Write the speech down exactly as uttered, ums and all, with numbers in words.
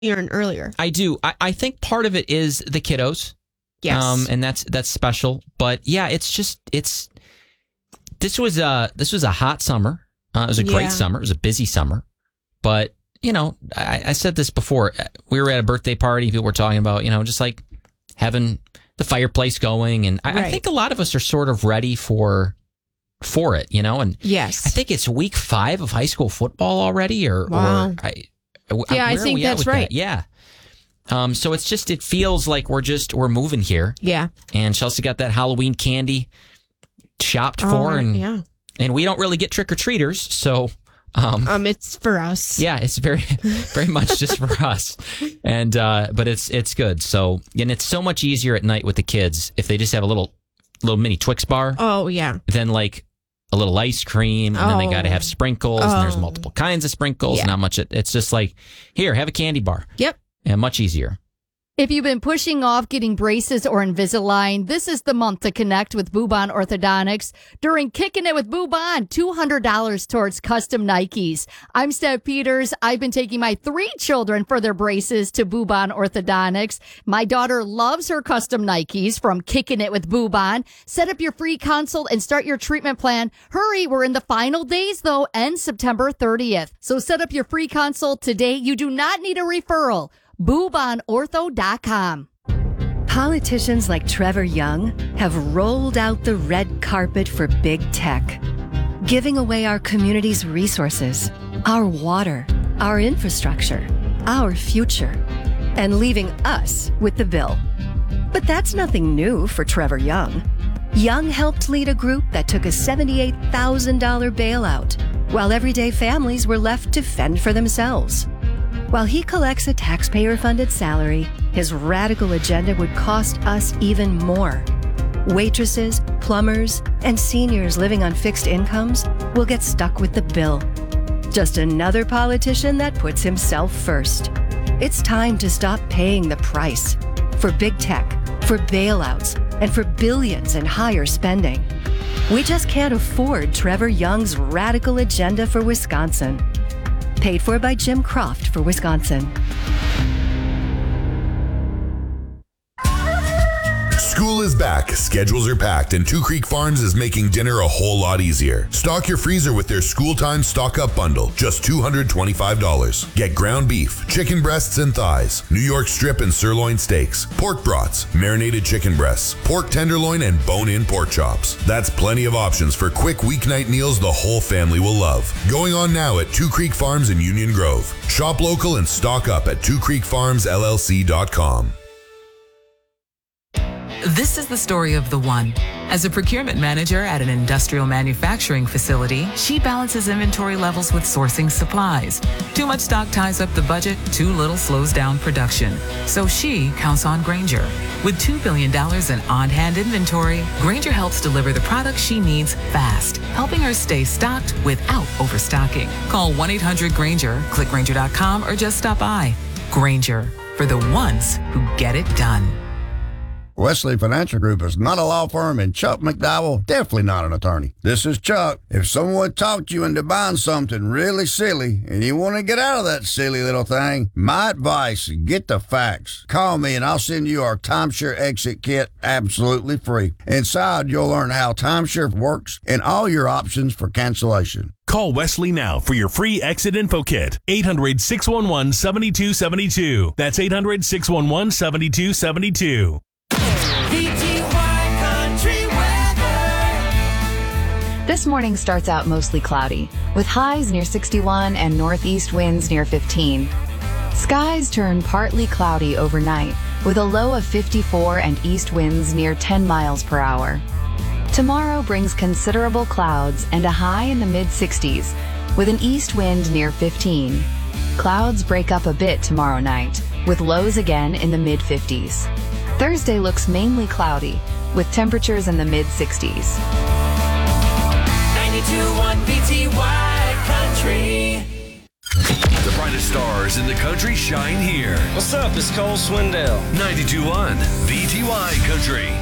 and earlier. I do. I, I think part of it is the kiddos. Yes. Um, and that's that's special. But yeah, it's just it's this was a this was a hot summer. Uh, it was a great Yeah. summer. It was a busy summer. But you know, I, I said this before. We were at a birthday party. People were talking about, you know, just like having the fireplace going, and I, Right. I think a lot of us are sort of ready for for it, you know. And Yes. I think it's week five of high school football already, or, Wow. or I, Yeah, I where are think we at that's with right. that? Yeah. Um, so it's just it feels like we're just we're moving here, Yeah. and Chelsea got that Halloween candy shopped for, Oh, and yeah. and we don't really get trick or treaters, so. Um, Um, it's for us. yeah, it's very, very much just for us, and uh, but it's it's good. So and it's so much easier at night with the kids if they just have a little little mini Twix bar Oh, yeah. than like a little ice cream, and then they Oh. got to have sprinkles, and there's Oh. multiple kinds of sprinkles. Yeah. Not much. It, it's just like here, have a candy bar, Yep. and much easier. If you've been pushing off getting braces or Invisalign, this is the month to connect with Boobon Orthodontics. During Kicking It with Boobon, two hundred dollars towards custom Nikes. I'm Steph Peters. I've been taking my three children for their braces to Boobon Orthodontics. My daughter loves her custom Nikes from Kicking It with Boobon. Set up your free consult and start your treatment plan. Hurry, we're in the final days though, end September thirtieth. So set up your free consult today. You do not need a referral. Boobon Ortho dot com. Politicians like Trevor Young have rolled out the red carpet for big tech, giving away our community's resources, our water, our infrastructure, our future, and leaving us with the bill. But that's nothing new for Trevor Young. Young helped lead a group that took a seventy-eight thousand dollars bailout, while everyday families were left to fend for themselves. While he collects a taxpayer-funded salary, his radical agenda would cost us even more. Waitresses, plumbers, and seniors living on fixed incomes will get stuck with the bill. Just another politician that puts himself first. It's time to stop paying the price for big tech, for bailouts, and for billions in higher spending. We just can't afford Trevor Young's radical agenda for Wisconsin. Paid for by Jim Croft for Wisconsin. School is back, schedules are packed, and Two Creek Farms is making dinner a whole lot easier. Stock your freezer with their School Time Stock Up Bundle, just two hundred twenty-five dollars. Get ground beef, chicken breasts and thighs, New York strip and sirloin steaks, pork brats, marinated chicken breasts, pork tenderloin, and bone-in pork chops. That's plenty of options for quick weeknight meals the whole family will love. Going on now at Two Creek Farms in Union Grove. Shop local and stock up at two creek farms l l c dot com. This is the story of the one. As a procurement manager at an industrial manufacturing facility, she balances inventory levels with sourcing supplies. Too much stock ties up the budget, too little slows down production. So she counts on Grainger. With two billion dollars in on-hand inventory, Grainger helps deliver the products she needs fast, helping her stay stocked without overstocking. Call one eight hundred Grainger, click Grainger dot com, or just stop by. Grainger, for the ones who get it done. Wesley Financial Group is not a law firm, and Chuck McDowell definitely not an attorney. This is Chuck. If someone talked you into buying something really silly and you want to get out of that silly little thing, my advice, get the facts. Call me and I'll send you our timeshare exit kit absolutely free. Inside, you'll learn how timeshare works and all your options for cancellation. Call Wesley now for your free exit info kit. eight hundred, six one one, seven two seven two. That's eight hundred, six one one, seven two seven two. This morning starts out mostly cloudy, with highs near sixty-one and northeast winds near fifteen. Skies turn partly cloudy overnight, with a low of fifty-four and east winds near ten miles per hour. Tomorrow brings considerable clouds and a high in the mid-sixties, with an east wind near fifteen. Clouds break up a bit tomorrow night, with lows again in the mid-fifties. Thursday looks mainly cloudy, with temperatures in the mid-sixties. ninety-two point one V T Y Country. The brightest stars in the country shine here. What's up? It's Cole Swindell. ninety-two point one V T Y Country.